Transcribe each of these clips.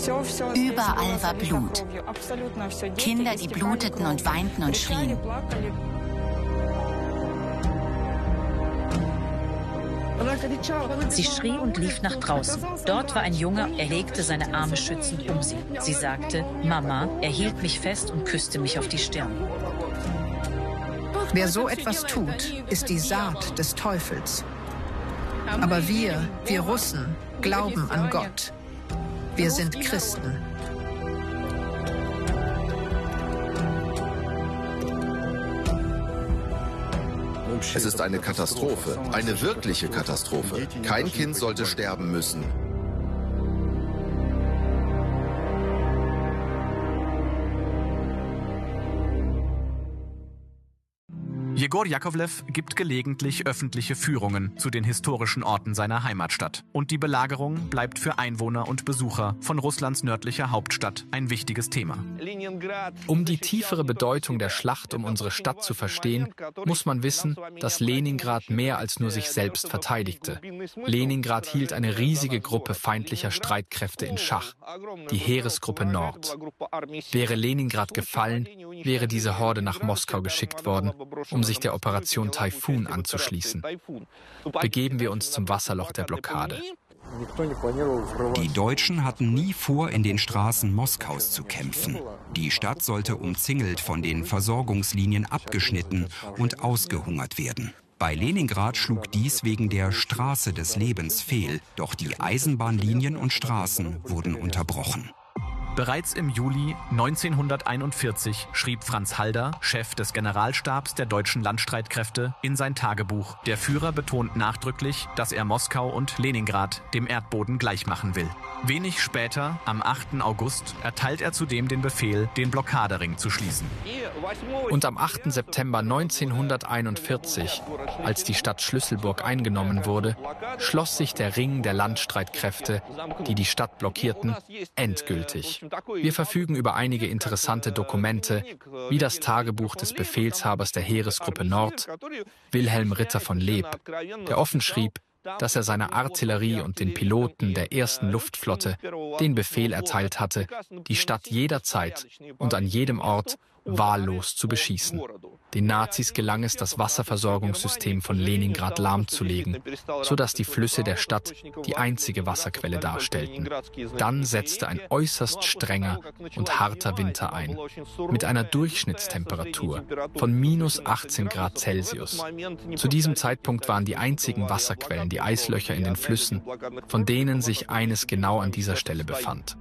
Überall war Blut. Kinder, die bluteten und weinten und schrien. Sie schrie und lief nach draußen. Dort war ein Junge, er legte seine Arme schützend um sie. Sie sagte, Mama, er hielt mich fest und küsste mich auf die Stirn. Wer so etwas tut, ist die Saat des Teufels. Aber wir Russen, glauben an Gott. Wir sind Christen. Es ist eine Katastrophe, eine wirkliche Katastrophe. Kein Kind sollte sterben müssen. Jegor Jakovlev gibt gelegentlich öffentliche Führungen zu den historischen Orten seiner Heimatstadt. Und die Belagerung bleibt für Einwohner und Besucher von Russlands nördlicher Hauptstadt ein wichtiges Thema. Um die tiefere Bedeutung der Schlacht um unsere Stadt zu verstehen, muss man wissen, dass Leningrad mehr als nur sich selbst verteidigte. Leningrad hielt eine riesige Gruppe feindlicher Streitkräfte in Schach, die Heeresgruppe Nord. Wäre Leningrad gefallen, wäre diese Horde nach Moskau geschickt worden, um sich der Operation Taifun anzuschließen. Begeben wir uns zum Wasserloch der Blockade. Die Deutschen hatten nie vor, in den Straßen Moskaus zu kämpfen. Die Stadt sollte umzingelt, von den Versorgungslinien abgeschnitten und ausgehungert werden. Bei Leningrad schlug dies wegen der Straße des Lebens fehl, doch die Eisenbahnlinien und Straßen wurden unterbrochen. Bereits im Juli 1941 schrieb Franz Halder, Chef des Generalstabs der deutschen Landstreitkräfte, in sein Tagebuch: Der Führer betont nachdrücklich, dass er Moskau und Leningrad dem Erdboden gleichmachen will. Wenig später, am 8. August, erteilt er zudem den Befehl, den Blockadering zu schließen. Und am 8. September 1941, als die Stadt Schlüsselburg eingenommen wurde, schloss sich der Ring der Landstreitkräfte, die die Stadt blockierten, endgültig. Wir verfügen über einige interessante Dokumente, wie das Tagebuch des Befehlshabers der Heeresgruppe Nord, Wilhelm Ritter von Leeb, der offen schrieb, dass er seiner Artillerie und den Piloten der ersten Luftflotte den Befehl erteilt hatte, die Stadt jederzeit und an jedem Ort wahllos zu beschießen. Den Nazis gelang es, das Wasserversorgungssystem von Leningrad lahmzulegen, sodass die Flüsse der Stadt die einzige Wasserquelle darstellten. Dann setzte ein äußerst strenger und harter Winter ein, mit einer Durchschnittstemperatur von minus 18 Grad Celsius. Zu diesem Zeitpunkt waren die einzigen Wasserquellen die Eislöcher in den Flüssen, von denen sich eines genau an dieser Stelle befand.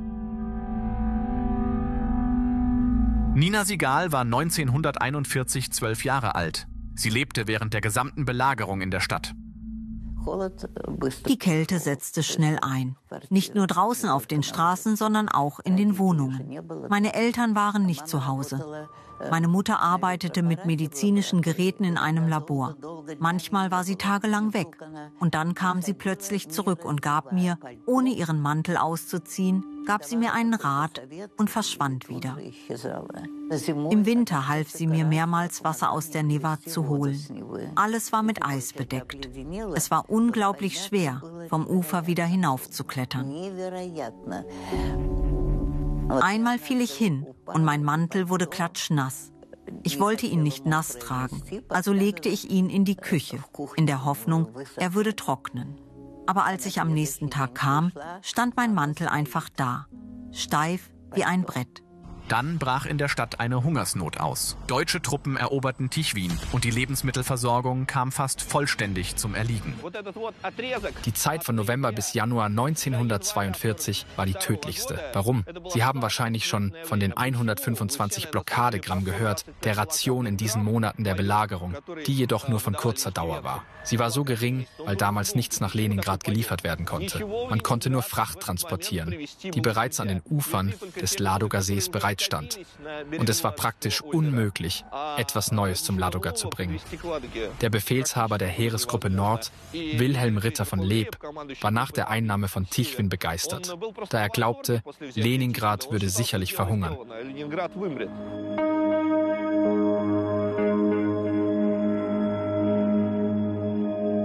Nina Sigal war 1941 12 Jahre alt. Sie lebte während der gesamten Belagerung in der Stadt. Die Kälte setzte schnell ein. Nicht nur draußen auf den Straßen, sondern auch in den Wohnungen. Meine Eltern waren nicht zu Hause. Meine Mutter arbeitete mit medizinischen Geräten in einem Labor. Manchmal war sie tagelang weg. Und dann kam sie plötzlich zurück und gab mir, ohne ihren Mantel auszuziehen, gab sie mir einen Rat und verschwand wieder. Im Winter half sie mir mehrmals, Wasser aus der Neva zu holen. Alles war mit Eis bedeckt. Es war unglaublich schwer, vom Ufer wieder hinaufzuklettern. Einmal fiel ich hin und mein Mantel wurde klatschnass. Ich wollte ihn nicht nass tragen, also legte ich ihn in die Küche, in der Hoffnung, er würde trocknen. Aber als ich am nächsten Tag kam, stand mein Mantel einfach da, steif wie ein Brett. Dann brach in der Stadt eine Hungersnot aus. Deutsche Truppen eroberten Tichwin und die Lebensmittelversorgung kam fast vollständig zum Erliegen. Die Zeit von November bis Januar 1942 war die tödlichste. Warum? Sie haben wahrscheinlich schon von den 125 Blockadegramm gehört, der Ration in diesen Monaten der Belagerung, die jedoch nur von kurzer Dauer war. Sie war so gering, weil damals nichts nach Leningrad geliefert werden konnte. Man konnte nur Fracht transportieren, die bereits an den Ufern des Ladoga-Sees bereitstand. Und es war praktisch unmöglich, etwas Neues zum Ladoga zu bringen. Der Befehlshaber der Heeresgruppe Nord, Wilhelm Ritter von Leeb, war nach der Einnahme von Tichwin begeistert, da er glaubte, Leningrad würde sicherlich verhungern.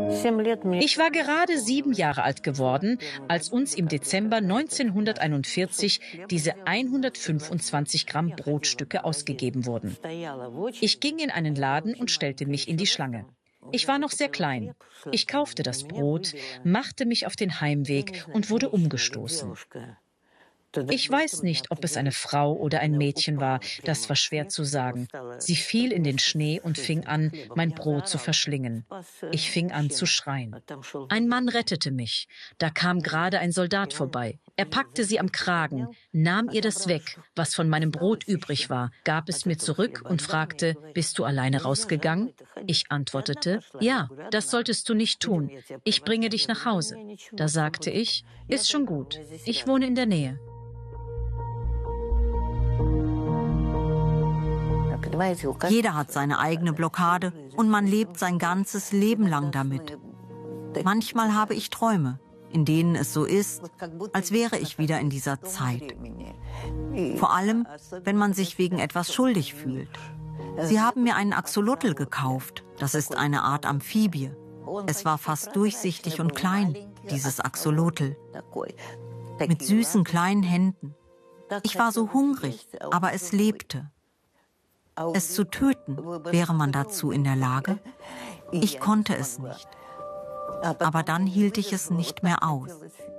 Ich war gerade 7 Jahre alt geworden, als uns im Dezember 1941 diese 125 Gramm Brotstücke ausgegeben wurden. Ich ging in einen Laden und stellte mich in die Schlange. Ich war noch sehr klein. Ich kaufte das Brot, machte mich auf den Heimweg und wurde umgestoßen. Ich weiß nicht, ob es eine Frau oder ein Mädchen war, das war schwer zu sagen. Sie fiel in den Schnee und fing an, mein Brot zu verschlingen. Ich fing an zu schreien. Ein Mann rettete mich. Da kam gerade ein Soldat vorbei. Er packte sie am Kragen, nahm ihr das weg, was von meinem Brot übrig war, gab es mir zurück und fragte, bist du alleine rausgegangen? Ich antwortete, ja, das solltest du nicht tun. Ich bringe dich nach Hause. Da sagte ich, ist schon gut, ich wohne in der Nähe. Jeder hat seine eigene Blockade und man lebt sein ganzes Leben lang damit. Manchmal habe ich Träume, in denen es so ist, als wäre ich wieder in dieser Zeit. Vor allem, wenn man sich wegen etwas schuldig fühlt. Sie haben mir einen Axolotl gekauft. Das ist eine Art Amphibie. Es war fast durchsichtig und klein, dieses Axolotl. Mit süßen kleinen Händen. Ich war so hungrig, aber es lebte. Es zu töten, wäre man dazu in der Lage? Ich konnte es nicht. Aber dann hielt ich es nicht mehr aus.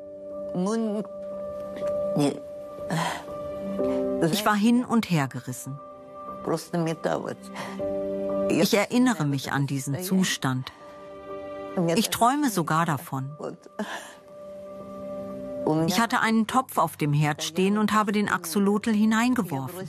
Ich war hin und her gerissen. Ich erinnere mich an diesen Zustand. Ich träume sogar davon. Ich hatte einen Topf auf dem Herd stehen und habe den Axolotl hineingeworfen.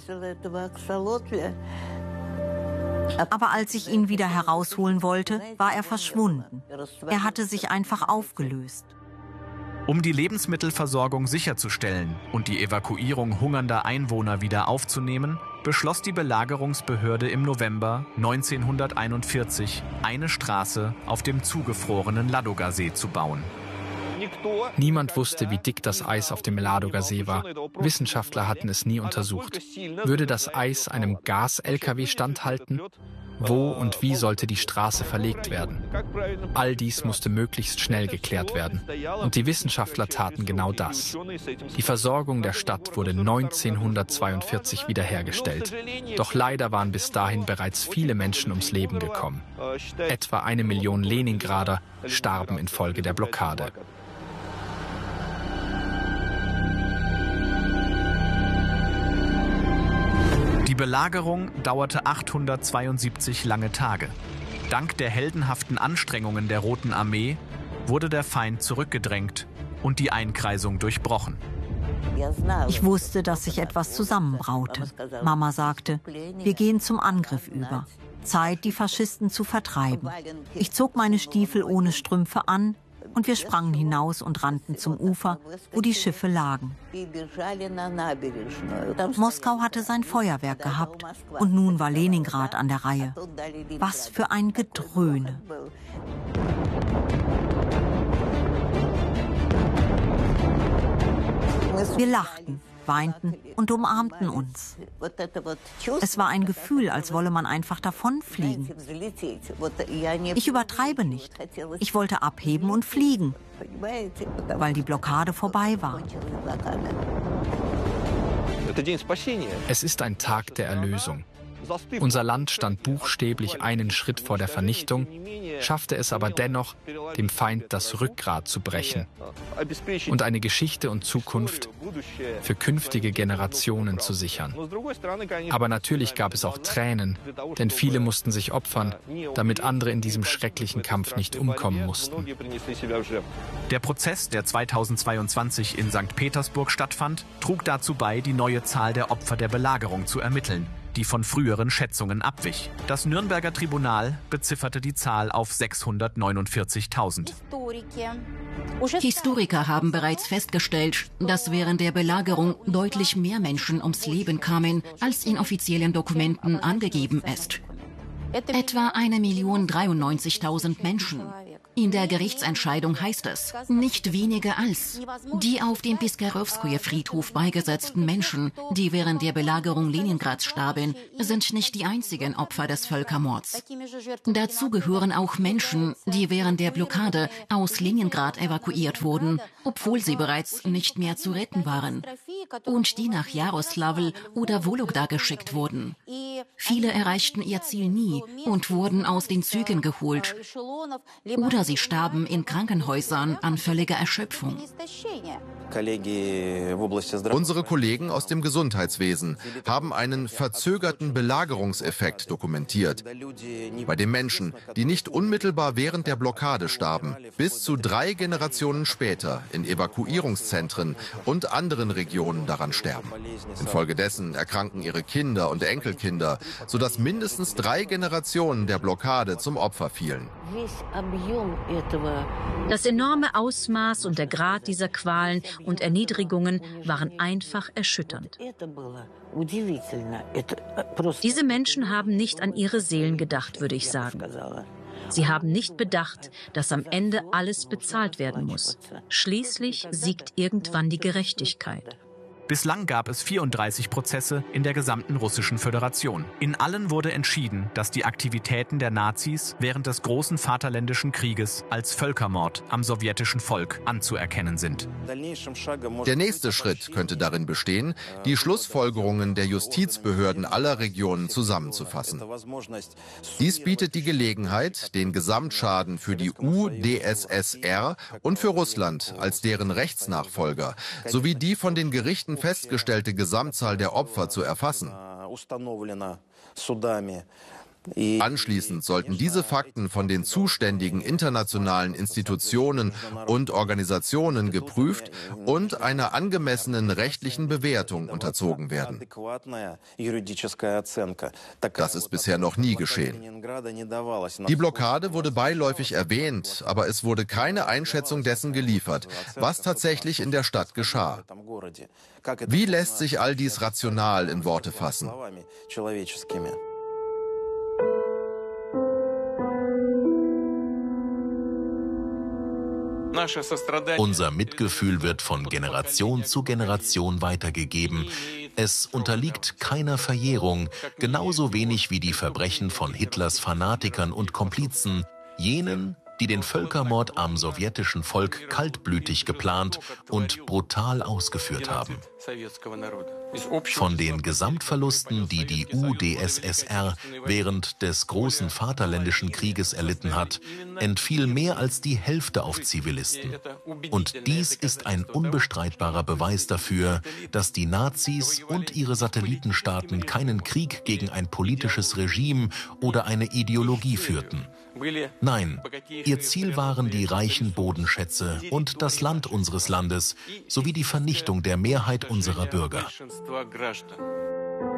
Aber als ich ihn wieder herausholen wollte, war er verschwunden. Er hatte sich einfach aufgelöst. Um die Lebensmittelversorgung sicherzustellen und die Evakuierung hungernder Einwohner wieder aufzunehmen, beschloss die Belagerungsbehörde im November 1941, eine Straße auf dem zugefrorenen Ladoga-See zu bauen. Niemand wusste, wie dick das Eis auf dem Ladoga-See war. Wissenschaftler hatten es nie untersucht. Würde das Eis einem Gas-LKW standhalten? Wo und wie sollte die Straße verlegt werden? All dies musste möglichst schnell geklärt werden. Und die Wissenschaftler taten genau das. Die Versorgung der Stadt wurde 1942 wiederhergestellt. Doch leider waren bis dahin bereits viele Menschen ums Leben gekommen. Etwa 1 Million Leningrader starben infolge der Blockade. Die Belagerung dauerte 872 lange Tage. Dank der heldenhaften Anstrengungen der Roten Armee wurde der Feind zurückgedrängt und die Einkreisung durchbrochen. Ich wusste, dass sich etwas zusammenbraute. Mama sagte, wir gehen zum Angriff über. Zeit, die Faschisten zu vertreiben. Ich zog meine Stiefel ohne Strümpfe an und wir sprangen hinaus und rannten zum Ufer, wo die Schiffe lagen. Moskau hatte sein Feuerwerk gehabt und nun war Leningrad an der Reihe. Was für ein Gedröhne. Wir lachten, weinten und umarmten uns. Es war ein Gefühl, als wolle man einfach davonfliegen. Ich übertreibe nicht. Ich wollte abheben und fliegen, weil die Blockade vorbei war. Es ist ein Tag der Erlösung. Unser Land stand buchstäblich einen Schritt vor der Vernichtung, schaffte es aber dennoch, dem Feind das Rückgrat zu brechen und eine Geschichte und Zukunft für künftige Generationen zu sichern. Aber natürlich gab es auch Tränen, denn viele mussten sich opfern, damit andere in diesem schrecklichen Kampf nicht umkommen mussten. Der Prozess, der 2022 in St. Petersburg stattfand, trug dazu bei, die neue Zahl der Opfer der Belagerung zu ermitteln, die von früheren Schätzungen abwich. Das Nürnberger Tribunal bezifferte die Zahl auf 649.000. Historiker haben bereits festgestellt, dass während der Belagerung deutlich mehr Menschen ums Leben kamen, als in offiziellen Dokumenten angegeben ist. Etwa 1.093.000 Menschen. In der Gerichtsentscheidung heißt es, nicht weniger als die auf dem Piskarowskoje-Friedhof beigesetzten Menschen, die während der Belagerung Leningrads starben, sind nicht die einzigen Opfer des Völkermords. Dazu gehören auch Menschen, die während der Blockade aus Leningrad evakuiert wurden, obwohl sie bereits nicht mehr zu retten waren, und die nach Jaroslavl oder Wologda geschickt wurden. Viele erreichten ihr Ziel nie und wurden aus den Zügen geholt. Oder sie starben in Krankenhäusern an völliger Erschöpfung. Unsere Kollegen aus dem Gesundheitswesen haben einen verzögerten Belagerungseffekt dokumentiert. Bei den Menschen, die nicht unmittelbar während der Blockade starben, bis zu 3 Generationen später in Evakuierungszentren und anderen Regionen daran sterben. Infolgedessen erkranken ihre Kinder und Enkelkinder, sodass mindestens 3 Generationen der Blockade zum Opfer fielen. Das enorme Ausmaß und der Grad dieser Qualen und Erniedrigungen waren einfach erschütternd. Diese Menschen haben nicht an ihre Seelen gedacht, würde ich sagen. Sie haben nicht bedacht, dass am Ende alles bezahlt werden muss. Schließlich siegt irgendwann die Gerechtigkeit. Bislang gab es 34 Prozesse in der gesamten Russischen Föderation. In allen wurde entschieden, dass die Aktivitäten der Nazis während des Großen Vaterländischen Krieges als Völkermord am sowjetischen Volk anzuerkennen sind. Der nächste Schritt könnte darin bestehen, die Schlussfolgerungen der Justizbehörden aller Regionen zusammenzufassen. Dies bietet die Gelegenheit, den Gesamtschaden für die UdSSR und für Russland als deren Rechtsnachfolger sowie die von den Gerichten festgestellte Gesamtzahl der Opfer zu erfassen. Anschließend sollten diese Fakten von den zuständigen internationalen Institutionen und Organisationen geprüft und einer angemessenen rechtlichen Bewertung unterzogen werden. Das ist bisher noch nie geschehen. Die Blockade wurde beiläufig erwähnt, aber es wurde keine Einschätzung dessen geliefert, was tatsächlich in der Stadt geschah. Wie lässt sich all dies rational in Worte fassen? Unser Mitgefühl wird von Generation zu Generation weitergegeben. Es unterliegt keiner Verjährung, genauso wenig wie die Verbrechen von Hitlers Fanatikern und Komplizen, jenen, die den Völkermord am sowjetischen Volk kaltblütig geplant und brutal ausgeführt haben. Von den Gesamtverlusten, die die UdSSR während des Großen Vaterländischen Krieges erlitten hat, entfiel mehr als die Hälfte auf Zivilisten. Und dies ist ein unbestreitbarer Beweis dafür, dass die Nazis und ihre Satellitenstaaten keinen Krieg gegen ein politisches Regime oder eine Ideologie führten. Nein, ihr Ziel waren die reichen Bodenschätze und das Land unseres Landes sowie die Vernichtung der Mehrheit unserer Bürger.